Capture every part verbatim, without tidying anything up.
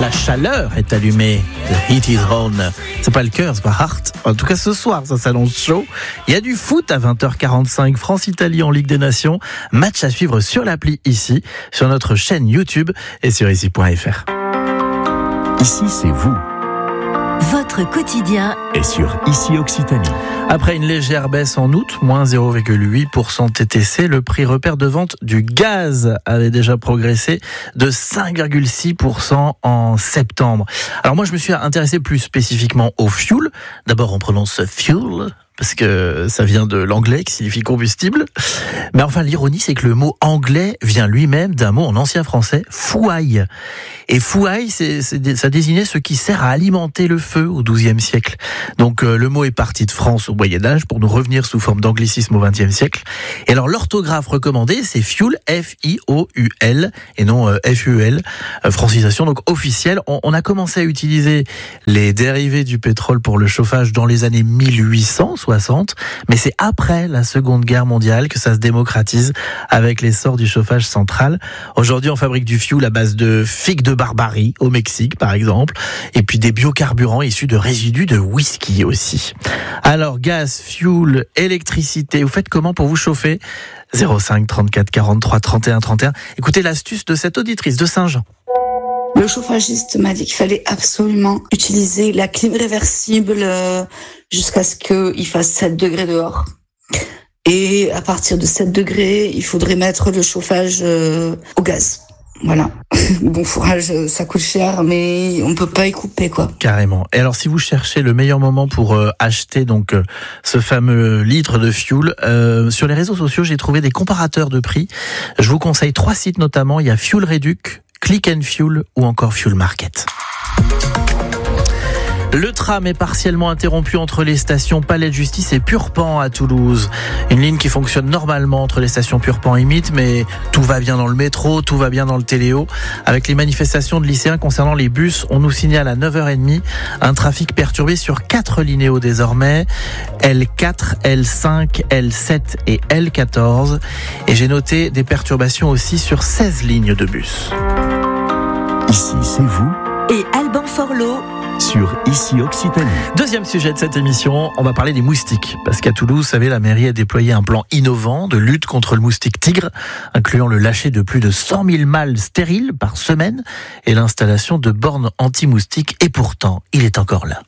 La chaleur est allumée. The heat is on. C'est pas le cœur, c'est pas heart. En tout cas, ce soir, ça s'annonce chaud. Il y a du foot à vingt heures quarante-cinq. France-Italie en Ligue des Nations. Match à suivre sur l'appli Ici, sur notre chaîne YouTube et sur ici point f r. Ici, c'est vous. Votre quotidien Et sur Ici Occitanie. Après une légère baisse en août, moins zéro virgule huit pour cent T T C, le prix repère de vente du gaz avait déjà progressé de cinq virgule six pour cent en septembre. Alors moi, je me suis intéressé plus spécifiquement au fuel. D'abord, on prononce fuel, parce que ça vient de l'anglais qui signifie combustible. Mais enfin, l'ironie, c'est que le mot anglais vient lui-même d'un mot en ancien français, fouaille. Et fouaille, c'est, c'est, ça désignait ce qui sert à alimenter le feu au douzième siècle. Donc euh, le mot est parti de France au Moyen-Âge pour nous revenir sous forme d'anglicisme au vingtième siècle. Et alors l'orthographe recommandée, c'est fuel, F I O U L, et non euh, F U L, euh, francisation donc officielle. On, on a commencé à utiliser les dérivés du pétrole pour le chauffage dans les années mille huit cent soixante, mais c'est après la Seconde Guerre mondiale que ça se démocratise avec l'essor du chauffage central. Aujourd'hui, on fabrique du fuel à base de figues de Barbarie au Mexique, par exemple, et puis des biocarburants issus de résidus de whisky aussi. Alors, gaz, fuel, électricité, vous faites comment pour vous chauffer ? zéro cinq trente-quatre quarante-trois trente et un trente et un. Écoutez l'astuce de cette auditrice de Saint-Jean. Le chauffagiste m'a dit qu'il fallait absolument utiliser la clim réversible euh, jusqu'à ce qu'il fasse sept degrés dehors. Et à partir de sept degrés, il faudrait mettre le chauffage euh, au gaz. Voilà. Bon fourrage, ça coûte cher, mais on peut pas y couper, quoi. Carrément. Et alors, si vous cherchez le meilleur moment pour euh, acheter donc euh, ce fameux litre de fuel, euh, sur les réseaux sociaux, j'ai trouvé des comparateurs de prix. Je vous conseille trois sites notamment. Il y a Fuel Reduc, Click and Fuel ou encore Fuel Market. Le tram est partiellement interrompu entre les stations Palais de Justice et Purpan à Toulouse. Une ligne qui fonctionne normalement entre les stations Purpan et Mitte, mais tout va bien dans le métro, tout va bien dans le Téléo. Avec les manifestations de lycéens concernant les bus, on nous signale à neuf heures trente un trafic perturbé sur quatre linéos désormais, L quatre, L cinq, L sept et L quatorze. Et j'ai noté des perturbations aussi sur seize lignes de bus. Ici, c'est vous. et Alban Forlot. Sur Ici Occitanie. Deuxième sujet de cette émission, on va parler des moustiques. Parce qu'à Toulouse, vous savez, la mairie a déployé un plan innovant de lutte contre le moustique tigre, incluant le lâcher de plus de cent mille mâles stériles par semaine et l'installation de bornes anti-moustiques. Et pourtant, il est encore là.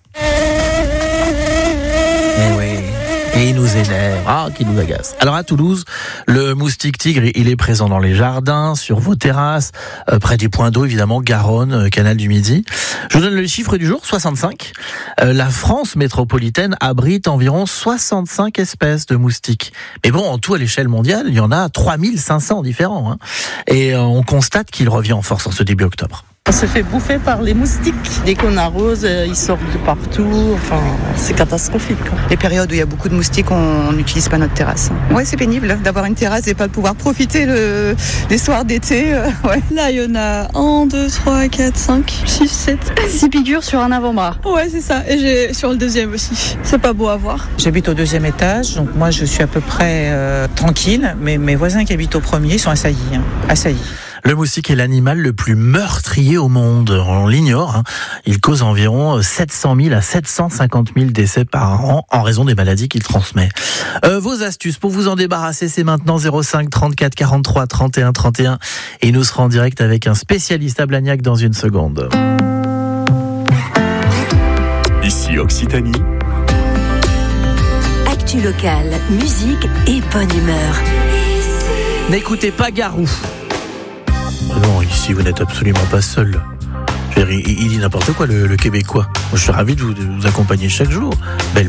Eh oui. Et il nous énerve, ah, qui nous agace. Alors à Toulouse, le moustique tigre, il est présent dans les jardins, sur vos terrasses, euh, près des points d'eau évidemment, Garonne, euh, Canal du Midi. Je vous donne le chiffre du jour, soixante-cinq. Euh, la France métropolitaine abrite environ soixante-cinq espèces de moustiques. Mais bon, en tout à l'échelle mondiale, il y en a trois mille cinq cents différents. Hein. Et euh, on constate qu'il revient en force en ce début octobre. On se fait bouffer par les moustiques. Dès qu'on arrose, ils sortent de partout. Enfin, c'est catastrophique. Quoi. Les périodes où il y a beaucoup de moustiques, on n'utilise pas notre terrasse. Ouais, c'est pénible d'avoir une terrasse et pas de pouvoir profiter le, les soirs d'été. Euh, ouais. Là, il y en a un, deux, trois, quatre, cinq, six, sept. six piqûres sur un avant-bras. Ouais, c'est ça. Et j'ai sur le deuxième aussi. C'est pas beau à voir. J'habite au deuxième étage, donc moi je suis à peu près euh, tranquille. Mais mes voisins qui habitent au premier sont assaillis. Hein, assaillis. Le moustique est l'animal le plus meurtrier au monde. On l'ignore. Hein. Il cause environ sept cent mille à sept cent cinquante mille décès par an en raison des maladies qu'il transmet. Euh, vos astuces pour vous en débarrasser, c'est maintenant zéro cinq trente-quatre quarante-trois trente et un trente et un. Et nous serons en direct avec un spécialiste à Blagnac dans une seconde. Ici Occitanie. Actu locale, musique et bonne humeur. N'écoutez pas Garou. Non, ici, vous n'êtes absolument pas seul. Je veux dire, il, il dit n'importe quoi, le, le Québécois. Moi, je suis ravi de vous, de vous accompagner chaque jour. Belle